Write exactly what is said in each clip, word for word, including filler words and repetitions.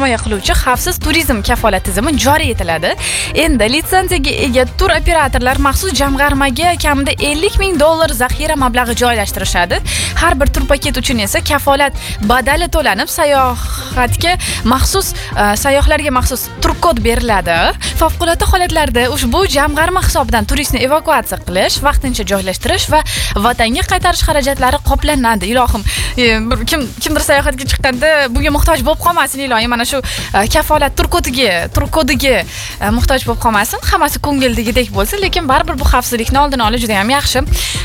himoya qiluvchi xavfsiz turizm kafolat tizimi joriy etiladi. Endi litsenziyaga ega tur operatorlar maxsus jamg'armaga kamida ellik ming dollar zaxira mablag'i joylashtirishadi. Har bir tur paket uchun esa kafolat badali to'lanib, sayohatga maxsus sayyohlarga maxsus tur kod beriladi. Favqulodda holatlarda ushbu jamg'arma hisobidan turistni evakuatsiya qilish, vaqtincha joylashtirish va vatanga qaytarish xarajatlari qoplanadi. Ilohim, kim kimdir sayohatga chiqqanda bunga muhtoj bo'lib qolmasin ilohim. Mana shu kafolat tur kodiga, tur kodiga muhtoj bo'lib qolmasin. Hammasi ko'ngildagidek bo'lsin, lekin baribir bu xavfsizlikni oldini olish juda ham yaxshi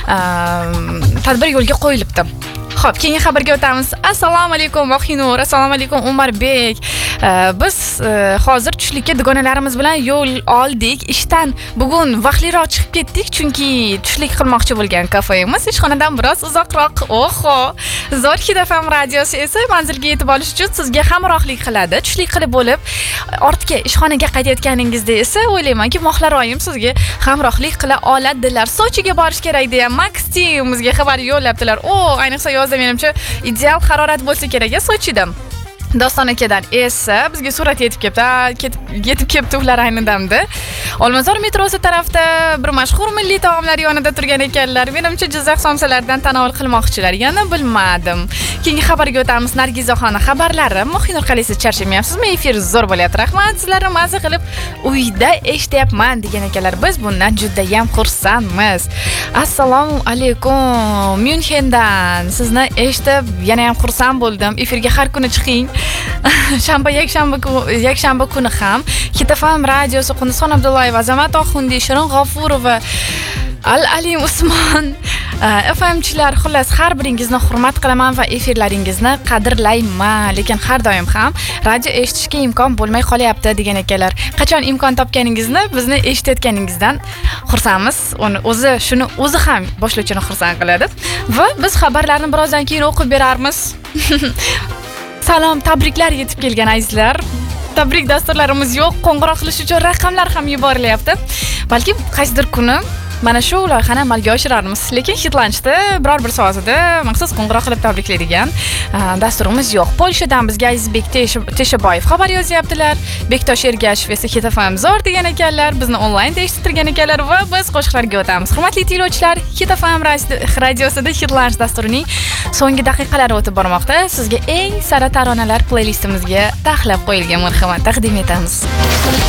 tadbir yo'lga qo'yilibdi. Xo'p, keyingi xabarga o'tamiz. Assalomu alaykum Vohinur, assalomu alaykum Umarbek. Biz hozir tushlikka dugonalarimiz bilan yo'l oldik. Ishdan bugun vaqtliroq chiqib ketdik, chunki tushlik qilmoqchi bo'lgan kafemiz ishxonadan biroz uzoqroq. Oho, Zor Hit F M radiosi esa manzilga yetib olish uchun sizga hamrohlik qiladi. Tushlik qilib bo'lib, ortga ishxonaga qaytayotganingizda esa o'ylaymanki, Mohlaroyim sizga hamrohlik qila oladilar. Sochiga borish kerak deya Max Team bizga xabar yo'llabdilar. O, ayniqsa yozda menimcha ideal harorat bo'lsa kerak Sochida. Doston akadan esa bizga surat yetib kelibdi, yetib kelibdi ular ayni damda. Olmazor metrosi tarafda bir mashhur milliy taomlar yonida turgan ekanlar. Menimcha Jizzax somsalaridan tanovul qilmoqchilar. Yana bilmadim. Keyingi xabarga o'tamiz. Nargizaxona xabarlari. Mohinur qalaysiz, charchamayapsizmi? Efir zo'r bo'lyapti. Rahmat, sizlarni mazza qilib uyda eshityapman degan ekanlar. Biz bundan juda ham xursandmiz. Assalomu alaykum Myunxendan. Sizni eshitib yana ham xursand bo'ldim. Efirga har kuni chiqing. Shanba, yakshanba, yakshanba kuni ham Hit F M radiosi Qunduzxon Abdullayeva, Azamat Oxundi, Shirin G'ofurova, Al Alim Usmon, F M chilar, xullas har biringizni hurmat qilaman va efirlaringizni qadrlayman, lekin har doim ham radio eshitishga imkon bo'lmay qolyapti degan ekanlar. Qachon imkon topganingizni bizni eshitayotganingizdan xursandmiz. Uni o'zi shuni o'zi ham boshlovchini xursand qiladi va biz xabarlarni birozdan keyin o'qib beramiz. Salom, tabriklar yetib kelgan azizlar. Tabrik dasturlarimiz yo'q, qo'ng'iroq qilish uchun raqamlar ham yuborilyapti. Balki qaysidir kuni mana shu loyihani amalga oshirarmiz. Lekin Hitlanchda biror bir soatida maxsus qo'ng'iroq qilib tabriklaydigan dasturimiz yo'q. Polshadan bizga Azizbek Teshaboyev xabar yozyaptilar. Bektosh Ergashev esa Hit F M zo'r degan ekanlar. Bizni onlayn eshittirgan ekanlar va biz qo'shiqlarga o'tamiz. Hurmatli tinglovchilar, Hit F M radiosida Hitlanch dasturining so'nggi daqiqalari o'tib bormoqda. Sizga eng sara taronalar playlistimizga taxlab qo'yilgan marhamat taqdim etamiz.